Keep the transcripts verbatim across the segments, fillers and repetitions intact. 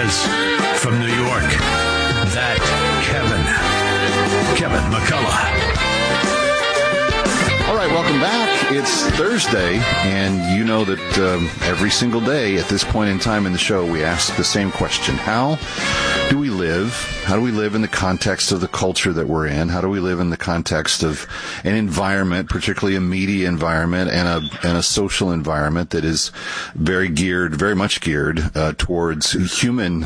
says from New York, that Kevin, Kevin McCullough. All right, welcome back. It's Thursday, and you know that um, every single day at this point in time in the show, we ask the same question. How do we live? How do we live in the context of the culture that we're in? How do we live in the context of an environment, particularly a media environment and a and a social environment that is very geared, very much geared uh, towards human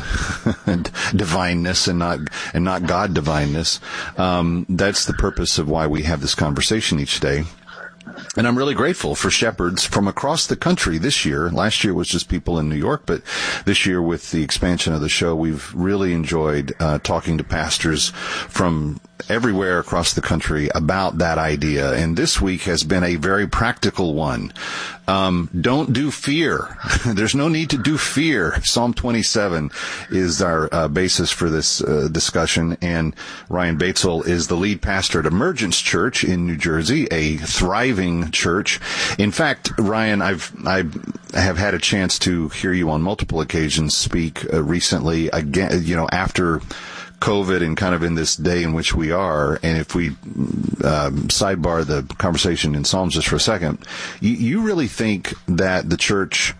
divineness and not and not God divineness? Um, that's the purpose of why we have this conversation each day. And I'm really grateful for shepherds from across the country this year. Last year was just people in New York, but this year with the expansion of the show, we've really enjoyed uh, talking to pastors from everywhere across the country about that idea. And this week has been a very practical one. Um, don't do fear. There's no need to do fear. Psalm twenty-seven is our uh, basis for this uh, discussion. And Ryan Batesole is the lead pastor at Emergence Church in New Jersey, a thriving church. In fact, Ryan, I've, I have had a chance to hear you on multiple occasions speak uh, recently again, you know, after COVID and kind of in this day in which we are. And if we um, sidebar the conversation in Psalms just for a second, you, you really think that the church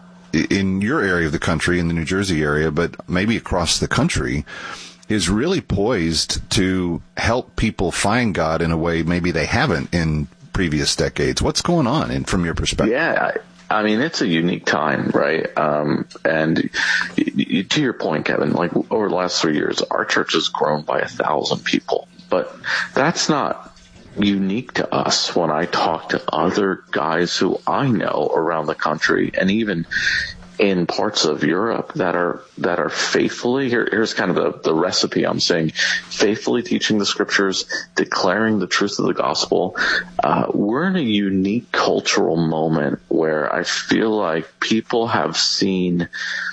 in your area of the country, in the New Jersey area, but maybe across the country, is really poised to help people find God in a way maybe they haven't in previous decades. What's going on, and from your perspective? Yeah, I mean, it's a unique time, right? Um, and y- y- to your point, Kevin, like over the last three years, our church has grown by a thousand people, but that's not unique to us. When I talk to other guys who I know around the country and even in parts of Europe that are that are faithfully, here, here's kind of the, the recipe I'm saying, faithfully teaching the scriptures, declaring the truth of the gospel. Uh, we're in a unique cultural moment where I feel like people have seen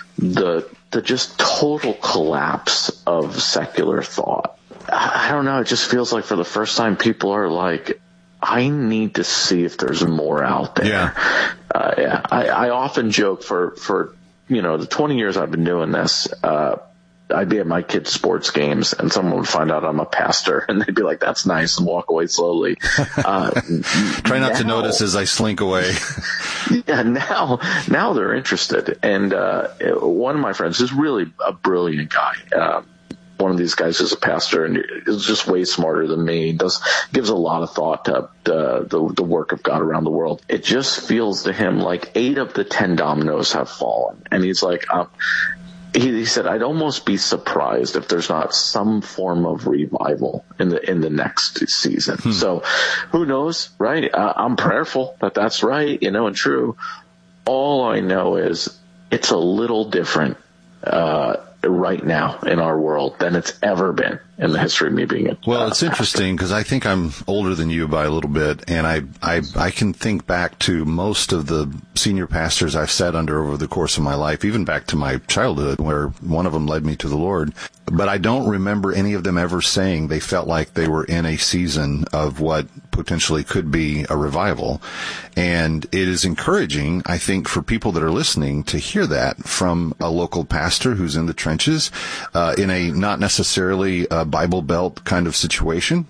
the the just total collapse of secular thought. I, I don't know, it just feels like for the first time people are like, I need to see if there's more out there. Yeah. Uh, yeah. I, I often joke for, for, you know, the twenty years I've been doing this, uh, I'd be at my kids' sports games and someone would find out I'm a pastor and they'd be like, that's nice, and walk away slowly. Uh, Try not now, to notice as I slink away. Yeah. Now, now they're interested. And, uh, one of my friends is really a brilliant guy. Um, One of these guys is a pastor and is just way smarter than me. Does gives a lot of thought to the, the the work of God around the world. It just feels to him like eight of the ten dominoes have fallen, and he's like, um, he, he said, I'd almost be surprised if there's not some form of revival in the in the next season. Hmm. So, who knows, right? Uh, I'm prayerful that that's right, you know, and true. All I know is it's a little different. Uh, right now in our world than it's ever been in the history of me being a Well, uh, it's interesting because I think I'm older than you by a little bit, and I, I I can think back to most of the senior pastors I've sat under over the course of my life, even back to my childhood, where one of them led me to the Lord. But I don't remember any of them ever saying they felt like they were in a season of what potentially could be a revival. And it is encouraging, I think, for people that are listening to hear that from a local pastor who's in the trenches, uh, in a not necessarily a Bible Belt kind of situation.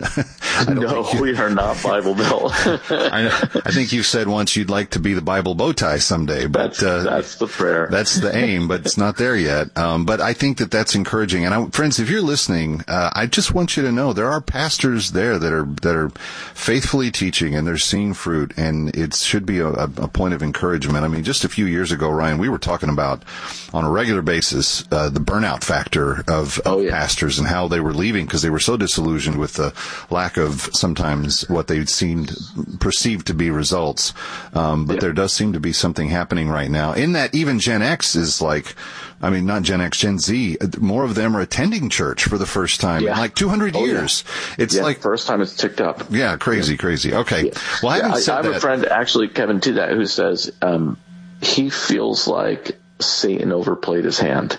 No, you, we are not Bible Belt. I, I think you said once you'd like to be the Bible bow tie someday, but that's, uh, that's the prayer. That's the aim, but it's not there yet. Um, but I think that that's encouraging. And I, friends, if you're listening, uh, I just want you to know there are pastors there that are that are faithfully teaching and they're seeing fruit, and it should be a, a point of encouragement. I mean, just a few years ago, Ryan, we were talking about on a regular basis uh, the burnout factor of, of oh, yeah. pastors and how they were leaving because they were so disillusioned with the lack of sometimes what they seemed perceived to be results. Um, but yeah. there does seem to be something happening right now in that even Gen X is like, I mean, not Gen X, Gen Z, more of them are attending church for the first time yeah. in like two hundred oh, years. Yeah. It's yeah, like first time it's ticked up. Yeah, crazy, yeah. crazy. Okay. Yeah. Well, I, yeah, I, said I have that. a friend, actually, Kevin, to that, who says um, he feels like Satan overplayed his hand,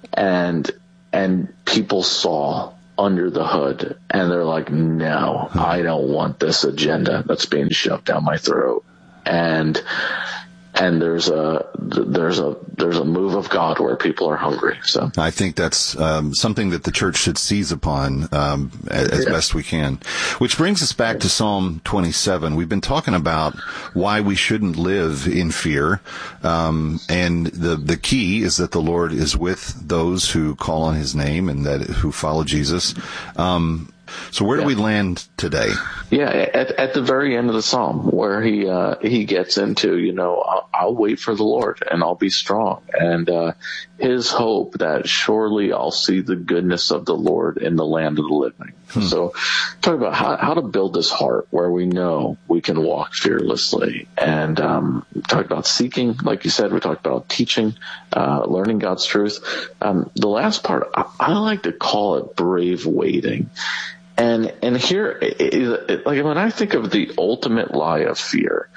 and and people saw under the hood, and they're like, no, I don't want this agenda that's being shoved down my throat. And and there's a there's a there's a move of God where people are hungry. So I think that's um, something that the church should seize upon um, as, as yeah. best we can. Which brings us back to Psalm twenty-seven. We've been talking about why we shouldn't live in fear, um, and the the key is that the Lord is with those who call on His name and that who follow Jesus. Um, So where do yeah. we land today? Yeah, at, at the very end of the psalm, where he uh, he gets into, you know, I'll, I'll wait for the Lord and I'll be strong, and uh, his hope that surely I'll see the goodness of the Lord in the land of the living. Hmm. So, talk about how, how to build this heart where we know we can walk fearlessly, and um, talk about seeking, like you said. We talked about teaching, uh, learning God's truth. Um, the last part, I, I like to call it brave waiting. And and here, it, it, like when I think of the ultimate lie of fear,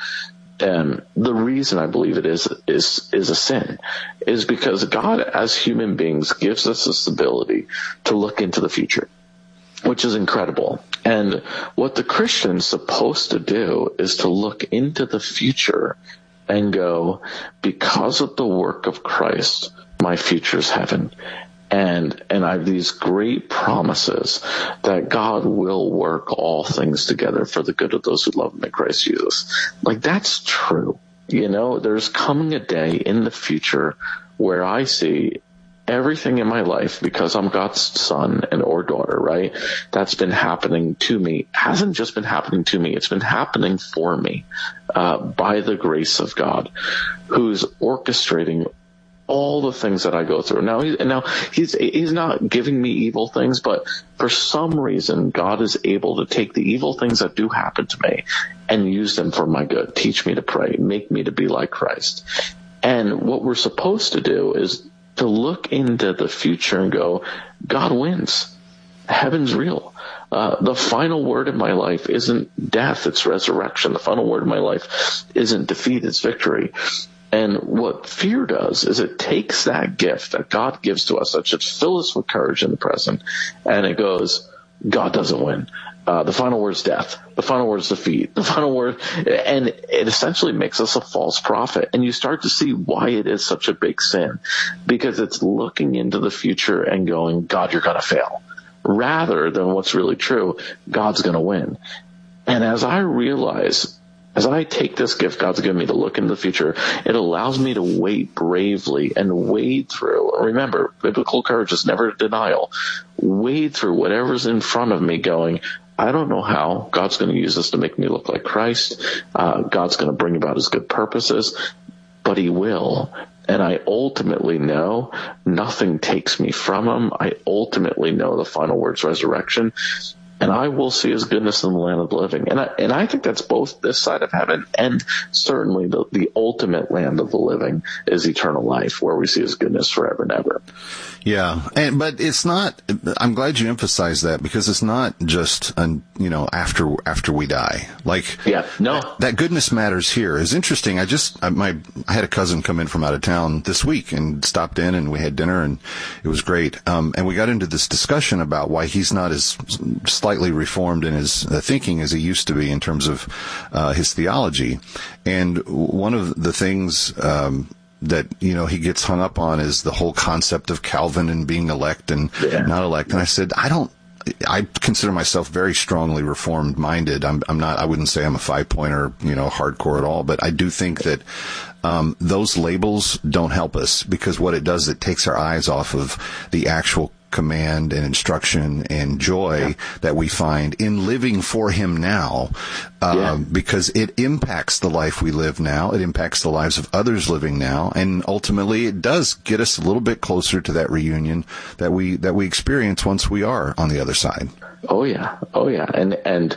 and the reason I believe it is is is a sin, is because God, as human beings, gives us this ability to look into the future, which is incredible. And what the Christian's supposed to do is to look into the future and go, because of the work of Christ, my future is heaven. And, and I have these great promises that God will work all things together for the good of those who love Him in Christ Jesus. Like, that's true. You know, there's coming a day in the future where I see everything in my life, because I'm God's son and or daughter, right? That's been happening to me. Hasn't just been happening to me. It's been happening for me, uh, by the grace of God, who's orchestrating all the things that I go through. Now, he, now he's he's not giving me evil things, but for some reason, God is able to take the evil things that do happen to me and use them for my good. Teach me to pray, make me to be like Christ. And what we're supposed to do is to look into the future and go, God wins. Heaven's real. Uh, the final word in my life isn't death, it's resurrection. The final word in my life isn't defeat, it's victory. And what fear does is it takes that gift that God gives to us that should fill us with courage in the present, and it goes, God doesn't win. Uh, the final word is death. The final word is defeat. The final word, and it essentially makes us a false prophet. And you start to see why it is such a big sin, because it's looking into the future and going, God, you're going to fail, rather than what's really true, God's going to win. And as I realize, as I take this gift God's given me to look into the future, it allows me to wait bravely and wade through. Remember, biblical courage is never denial. Wade through whatever's in front of me going, I don't know how. God's going to use this to make me look like Christ. Uh, God's going to bring about His good purposes, but He will. And I ultimately know nothing takes me from Him. I ultimately know the final word's resurrection. And I will see His goodness in the land of the living. And I, and I think that's both this side of heaven and certainly the, the ultimate land of the living is eternal life, where we see His goodness forever and ever. Yeah. And, but it's not, I'm glad you emphasized that, because it's not just, an, you know, after, after we die. Like, yeah, no, that, that goodness matters here. It's interesting. I just, I, my, I had a cousin come in from out of town this week and stopped in, and we had dinner, and it was great. Um, and we got into this discussion about why he's not as slightly reformed in his uh, thinking as he used to be in terms of, uh, his theology. And one of the things, um, that, you know, he gets hung up on is the whole concept of Calvin and being elect and yeah. not elect. And I said, I don't, I consider myself very strongly reformed minded. I'm, I'm not, I wouldn't say I'm a five pointer, you know, hardcore at all, but I do think that, um, those labels don't help us, because what it does, it takes our eyes off of the actual command and instruction and joy yeah. that we find in living for Him now, um, yeah. because it impacts the life we live now. It impacts the lives of others living now. And ultimately it does get us a little bit closer to that reunion that we, that we experience once we are on the other side. Oh yeah. Oh yeah. And, and,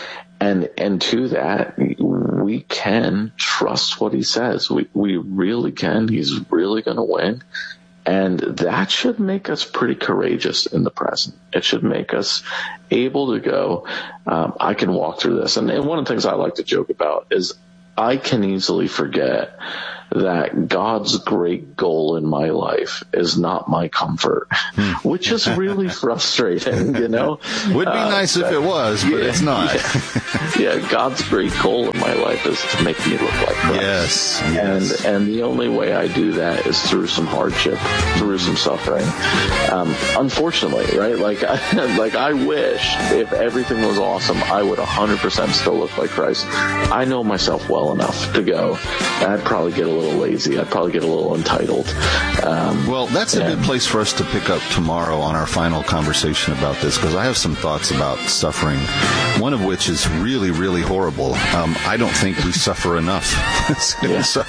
and, and to that, we can trust what He says. We, we really can. He's really going to win. And that should make us pretty courageous in the present. It should make us able to go, um, I can walk through this. And, and one of the things I like to joke about is I can easily forget that God's great goal in my life is not my comfort, hmm. which is really frustrating, you know? Would be uh, nice if it was, but yeah, it's not. Yeah. yeah, God's great goal in my life is to make me look like Christ. Yes, yes. And, and the only way I do that is through some hardship, through some suffering. Um, unfortunately, right? Like, I, like I wish if everything was awesome, I would one hundred percent still look like Christ. I know myself well enough to go. I'd probably get a little lazy. I'd probably get a little entitled. Um, well, that's a and, good place for us to pick up tomorrow on our final conversation about this, because I have some thoughts about suffering, one of which is really, really horrible. Um, I don't think we suffer enough. so,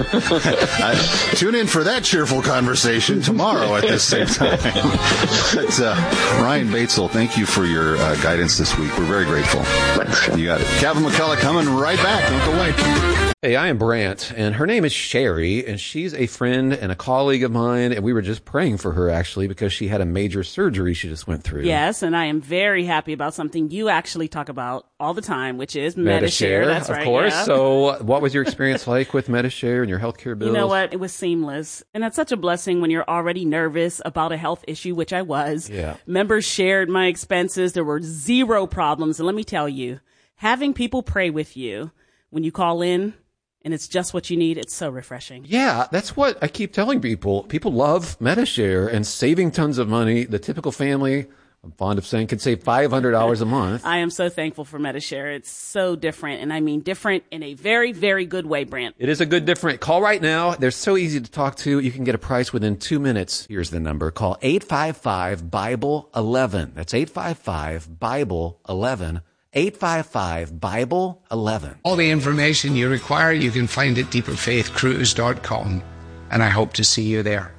I, tune in for that cheerful conversation tomorrow at this same time. But, uh, Ryan Batesel, thank you for your uh, guidance this week. We're very grateful. Thanks. You got it. Kevin McCullough coming right back. Don't go away. Hey, I am Brant, and her name is Sherry, and she's a friend and a colleague of mine, and we were just praying for her, actually, because she had a major surgery she just went through. Yes, and I am very happy about something you actually talk about all the time, which is Medi-Share. That's right, of course. Yeah. So what was your experience like with Medi-Share and your healthcare bills? You know what? It was seamless, and that's such a blessing when you're already nervous about a health issue, which I was. Yeah. Members shared my expenses. There were zero problems, and let me tell you, having people pray with you when you call in, and it's just what you need, it's so refreshing. Yeah, that's what I keep telling people. People love Medi-Share and saving tons of money. The typical family, I'm fond of saying, can save five hundred dollars a month. I am so thankful for Medi-Share. It's so different, and I mean different in a very, very good way, Brant. It is a good different. Call right now. They're so easy to talk to. You can get a price within two minutes. Here's the number. Call eight five five, Bible eleven. That's eight five five, Bible eleven. eight five five, Bible eleven. All the information you require you can find at deeper faith cruise dot com, and I hope to see you there.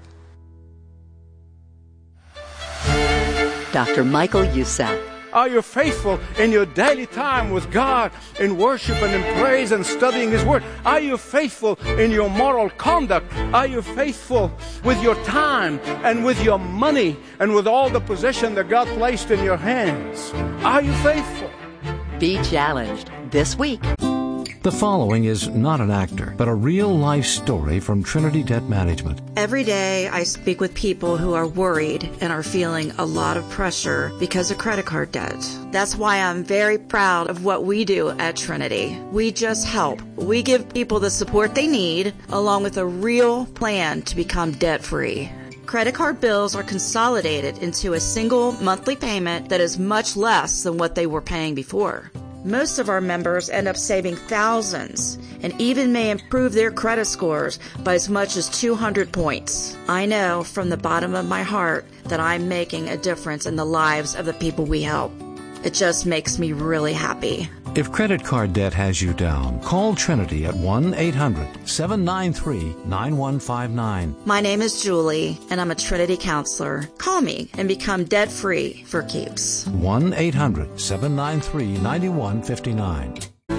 Doctor Michael Youssef. Are you faithful in your daily time with God in worship and in praise and studying His Word? Are you faithful in your moral conduct? Are you faithful with your time and with your money and with all the possession that God placed in your hands? Are you faithful? Be challenged this week. The following is not an actor, but a real-life story from Trinity Debt Management. Every day I speak with people who are worried and are feeling a lot of pressure because of credit card debt. That's why I'm very proud of what we do at Trinity. We just help. We give people the support they need, along with a real plan to become debt-free. Credit card bills are consolidated into a single monthly payment that is much less than what they were paying before. Most of our members end up saving thousands and even may improve their credit scores by as much as two hundred points. I know from the bottom of my heart that I'm making a difference in the lives of the people we help. It just makes me really happy. If credit card debt has you down, call Trinity at one eight hundred, seven nine three, nine one five nine. My name is Julie, and I'm a Trinity counselor. Call me and become debt-free for keeps. one eight hundred, seven nine three, nine one five nine.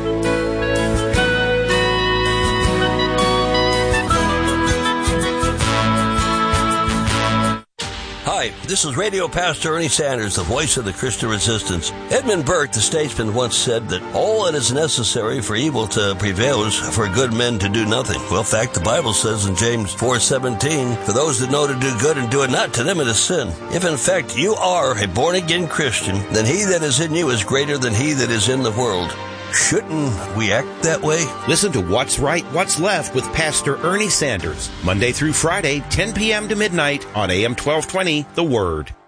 Hi, this is Radio Pastor Ernie Sanders, the voice of the Christian Resistance. Edmund Burke, the statesman, once said that all that is necessary for evil to prevail is for good men to do nothing. Well, in fact, the Bible says in James four seventeen, for those that know to do good and do it not, to them it is sin. If in fact you are a born-again Christian, then he that is in you is greater than he that is in the world. Shouldn't we act that way? Listen to What's Right, What's Left with Pastor Ernie Sanders, Monday through Friday, ten p.m. to midnight on A M twelve twenty, The Word.